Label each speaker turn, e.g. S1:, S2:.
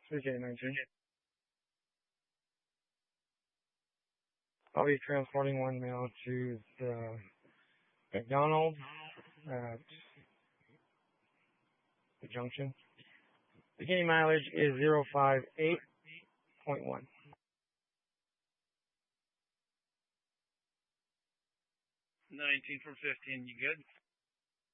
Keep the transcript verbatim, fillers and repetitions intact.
S1: three K nineteen. I'll be transporting one mail to the McDonald's at the junction. Beginning mileage is zero five eight point one.
S2: nineteen from fifteen, you good?